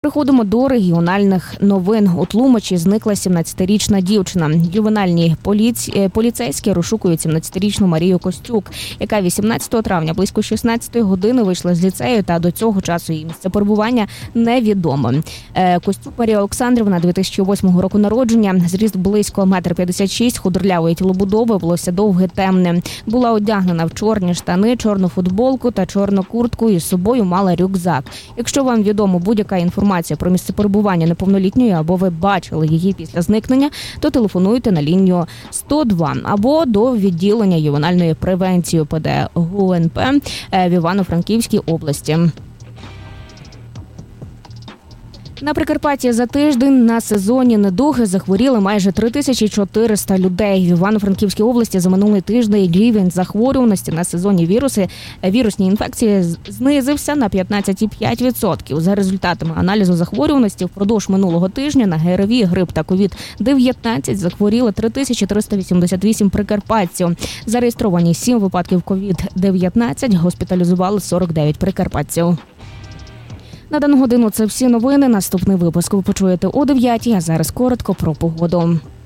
Переходимо до регіональних новин. У Тлумачі зникла 17-річна дівчина. Ювенальні поліцейські розшукують 17-річну Марію Костюк, яка 18 травня близько 16 години вийшла з ліцею, та до цього часу її місце перебування невідомо. Костюк Марія Олександрівна, 2008 року народження, зріст близько 1,56 м, худорлявої тілобудови, волосся довге, темне. Була одягнена в чорні штани, чорну футболку та чорну куртку, і з собою мала рюкзак. Якщо вам відомо будь-яка інформація про місце перебування неповнолітньої або ви бачили її після зникнення, то телефонуйте на лінію 102 або до відділення ювенальної превенції ОПД ГУНП в Івано-Франківській області. На Прикарпатті за тиждень на сезоні недуги захворіли майже 3400 людей. В Івано-Франківській області за минулий тиждень рівень захворюваності на сезонні вірусні інфекції знизився на 15,5%. За результатами аналізу захворюваності впродовж минулого тижня на ГРВІ, грип та COVID-19 захворіли 3388 прикарпатців. Зареєстровані 7 випадків COVID-19, госпіталізували 49 прикарпатців. На дану годину це всі новини. Наступний випуск ви почуєте о 9:00, а зараз коротко про погоду.